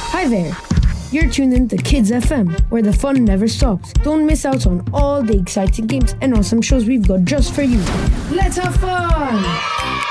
Hi there. You're tuned in to Kids FM, where the fun never stops. Don't miss out on all the exciting games and awesome shows we've got just for you. Let's have fun!